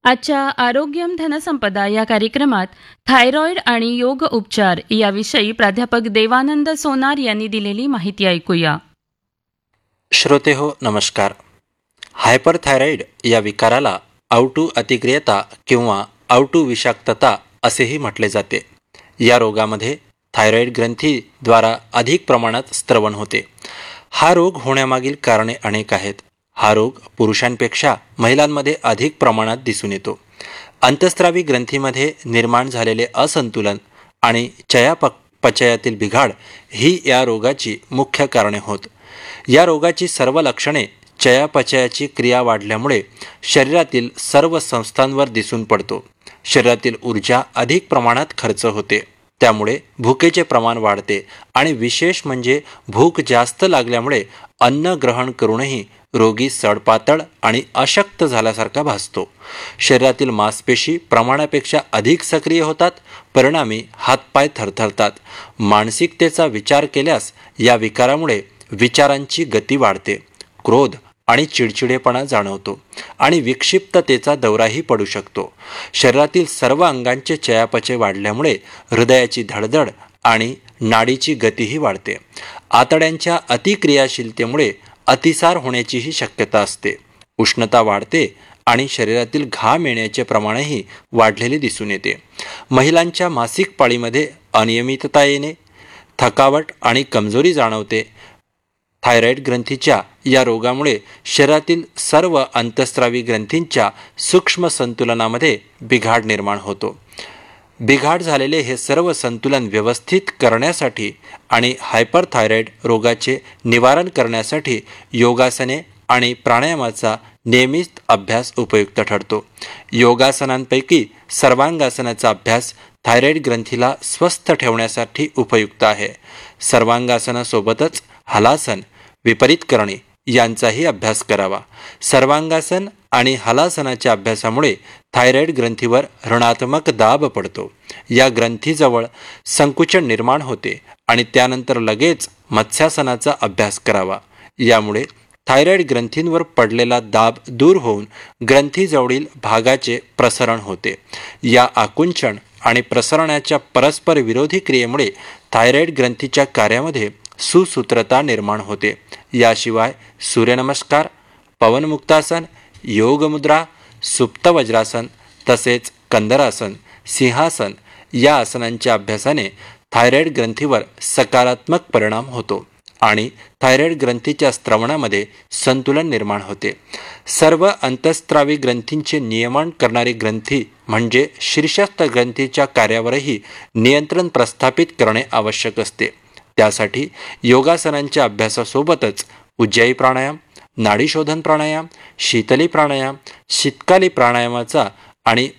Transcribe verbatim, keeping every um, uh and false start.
आजच्या आरोग्यम धनसंपदा या कार्यक्रमात थायरॉइड आणि योग उपचार याविषयी प्राध्यापक देवानंद सोनार यांनी दिलेली माहिती ऐकूया. श्रोते हो नमस्कार. हायपरथायरॉइड या विकाराला आउटू अतिक्रियता किंवा आउटू विषाक्तता असेही म्हटले जाते. या रोगामध्ये थायरॉइड ग्रंथीद्वारा अधिक प्रमाणात स्त्रवण होते. हा रोग होण्यामागील कारणे अनेक आहेत. हा रोग पुरुषांपेक्षा महिलांमध्ये अधिक प्रमाणात दिसून येतो. अंतस्त्रावी ग्रंथीमध्ये निर्माण झालेले असंतुलन आणि चयापचयातील बिघाड ही या रोगाची मुख्य कारणे होत. या रोगाची सर्व लक्षणे चयापचयाची क्रिया वाढल्यामुळे शरीरातील सर्व संस्थांवर दिसून पडतो. शरीरातील ऊर्जा अधिक प्रमाणात खर्च होते, त्यामुळे भुकेचे प्रमाण वाढते आणि विशेष म्हणजे भूक जास्त लागल्यामुळे अन्न ग्रहण करूनही रोगी सडपातळ आणि अशक्त झाल्यासारखा भासतो. शरीरातील मांसपेशी प्रमाणापेक्षा अधिक सक्रिय होतात, परिणामी हातपाय थरथरतात. मानसिकतेचा विचार केल्यास या विकारामुळे विचारांची गती वाढते, क्रोध आणि चिडचिडेपणा जाणवतो आणि विक्षिप्ततेचा दौराही पडू शकतो. शरीरातील सर्व अंगांचे चयापचय वाढल्यामुळे हृदयाची धडधड आणि नाडीची गतीही वाढते. आतड्यांच्या अतिक्रियाशीलतेमुळे अतिसार होण्याचीही शक्यता असते. उष्णता वाढते आणि शरीरातील घाम येण्याचे प्रमाणही वाढलेले दिसून येते. महिलांच्या मासिक पाळीमध्ये अनियमितता येणे, थकावट आणि कमजोरी जाणवते. थायरॉइड ग्रंथीच्या या रोगामुळे शरीरातील सर्व अंतस्त्रावी ग्रंथींच्या सूक्ष्म संतुलनामध्ये बिघाड निर्माण होतो. बिघाड झालेले हे सर्व संतुलन व्यवस्थित करण्यासाठी आणि हायपरथायरॉइड रोगाचे निवारण करण्यासाठी योगासने आणि प्राणायामाचा नियमित अभ्यास उपयुक्त ठरतो. योगासनांपैकी सर्वांगासनाचा अभ्यास थायरॉइड ग्रंथीला स्वस्थ ठेवण्यासाठी उपयुक्त आहे. सर्वांगासनासोबतच हलासन, विपरीत करणे यांचाही अभ्यास करावा. सर्वांगासन आणि हलासनाच्या अभ्यासामुळे थायरॉइड ग्रंथीवर ऋणात्मक दाब पडतो. या ग्रंथीजवळ संकुचन निर्माण होते आणि त्यानंतर लगेच मत्स्यासनाचा अभ्यास करावा. यामुळे थायरॉइड ग्रंथींवर पडलेला दाब दूर होऊन ग्रंथीजवळील भागाचे प्रसरण होते. या आकुंचन आणि प्रसरणाच्या परस्पर विरोधी क्रियेमुळे थायरॉइड ग्रंथीच्या कार्यामध्ये सुसूत्रता निर्माण होते. याशिवाय सूर्यनमस्कार, पवनमुक्तासन, योगमुद्रा, सुप्त वज्रासन तसेच कंदरासन, सिंहासन या आसनांच्या अभ्यासाने थायरॉइड ग्रंथीवर सकारात्मक परिणाम होतो आणि थायरॉइड ग्रंथीच्या स्त्रवणामध्ये संतुलन निर्माण होते. सर्व अंतस्त्रावी ग्रंथींचे नियमन करणारी ग्रंथी म्हणजे शीर्षस्थ ग्रंथीच्या कार्यावरही नियंत्रण प्रस्थापित करणे आवश्यक असते. त्यासाठी योगासनांच्या अभ्यासासोबतच उज्जाई प्राणायाम, नाडीशोधन प्राणायाम, शीतली प्राणायाम, शीतकाली प्राणायामाचा आणि